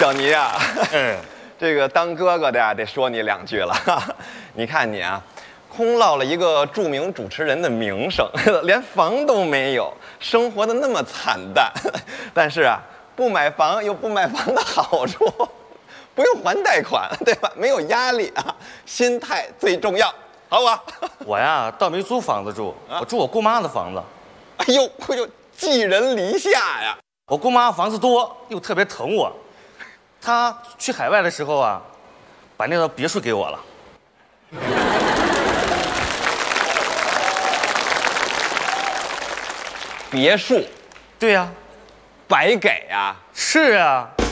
小尼啊， 嗯， 这个当哥哥的呀，得说你2句了。你看你啊，空落了一个著名主持人的名声，连房都没有，生活的那么惨淡。但是啊，不买房有不买房的好处，不用还贷款，对吧？没有压力啊，心态最重要，好不好？ 我呀倒没租房子住，我住我姑妈的房子。 哎呦，寄人篱下呀！ 我姑妈房子多，又特别疼我。她去海外的时候啊，把那个别墅给我了。 别墅， 对呀， 白给啊！ 是啊。